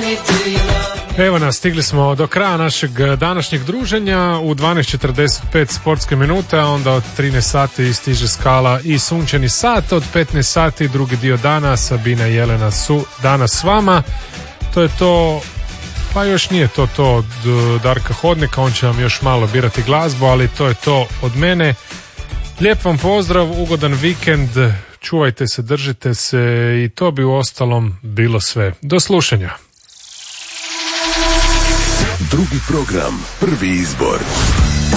Evo nas, stigli smo do kraja našeg današnjeg druženja u 12:45 sportske minute, a onda od 13 sati stiže Skala i Sunčani sat, od 15 sati drugi dio dana. Sabina i Jelena su danas s vama. To je to, pa još nije to od Darka Hodnika, on će vam još malo birati glazbu, ali to je to od mene. Lijep vam pozdrav, ugodan vikend, čuvajte se, držite se i to bi u ostalom bilo sve. Do slušanja. Drugi program, prvi izbor.